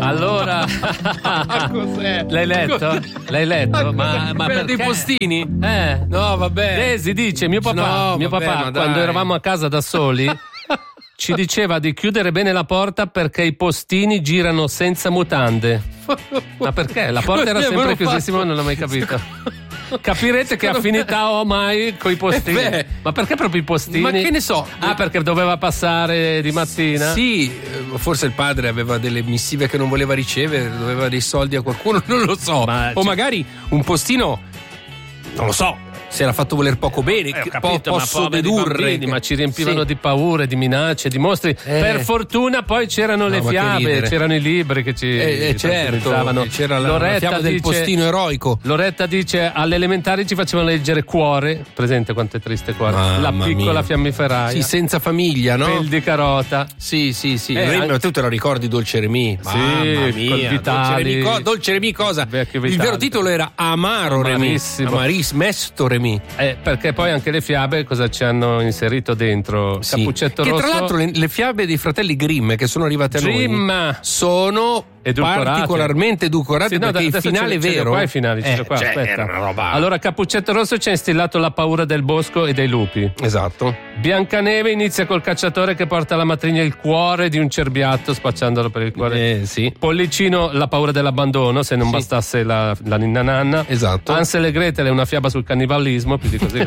Allora, cos'è? L'hai letto? L'hai letto? Ma per dei perché? postini? No, vabbè. Desi dice, mio papà, ma quando dai. eravamo a casa da soli, ci diceva di chiudere bene la porta perché i postini girano senza mutande. Ma perché? La porta era sempre chiusissima, non l'ho mai capito. Capirete che affinità ho mai coi postini. Ma perché proprio i postini? Ma che ne so? Perché doveva passare di mattina? Sì, forse il padre aveva delle missive che non voleva ricevere, doveva dei soldi a qualcuno, non lo so. O magari un postino, non lo so, si era fatto voler poco bene. Ho capito, posso ma dedurre bambini, ma ci riempivano sì. di paure, di minacce, di mostri. Per fortuna poi c'erano le fiabe, c'erano i libri che ci certo, c'era la fiaba del postino eroico. Loretta dice alle elementari ci facevano leggere Cuore, presente quanto è triste Cuore? La piccola fiammiferaia. Sì, senza famiglia, no? Pel di carota. Sì. Ma tu te lo ricordi Dolce Remì? Sì, col Vitali. Dolce Remì cosa? Il vero titolo era Amaro Remì. Mesto Remì. Perché poi anche le fiabe cosa ci hanno inserito dentro? Sì. Cappuccetto che Rosso. tra l'altro le fiabe dei fratelli Grimm che sono arrivate a noi sono particolarmente edulcorate, perché il finale vero qua i finali aspetta. Era una roba. Allora Cappuccetto Rosso ci ha instillato la paura del bosco e dei lupi. Esatto. Biancaneve inizia col cacciatore che porta alla matrigna il cuore di un cerbiatto spacciandolo per il cuore. Sì. Pollicino la paura dell'abbandono, se non bastasse la ninna nanna. Esatto. Hansel e Gretel è una fiaba sul cannibalismo, più di così.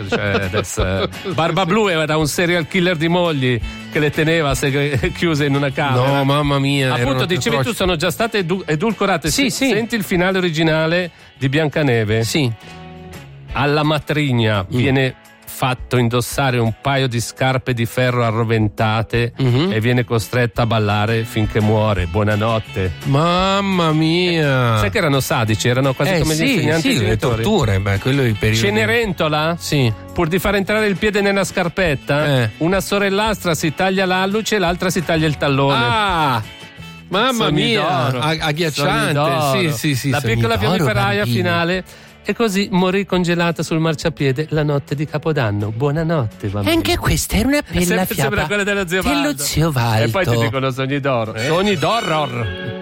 Barba Blu era un serial killer di mogli che le teneva chiuse in una camera. No, mamma mia. Appunto, dicevi tu, sono già state edulcorate. Sì. Senti il finale originale di Biancaneve. Sì. Alla matrigna viene fatto indossare un paio di scarpe di ferro arroventate e viene costretta a ballare finché muore. Buonanotte. Mamma mia. Sai che erano sadici, erano quasi come gli insegnanti genitori. Le torture, quello è il periodo. Cenerentola? Sì. Pur di far entrare il piede nella scarpetta, una sorellastra si taglia l'alluce e l'altra si taglia il tallone. Mamma mia, agghiacciante. Sì. La piccola fiammiferaia finale. E così morì congelata sul marciapiede la notte di Capodanno. Buonanotte, bambini. E anche questa era una bella fiaba quella dello zio Valdo. Dello zio Valdo. E poi ti dicono sogni d'oro. Sogni d'horror.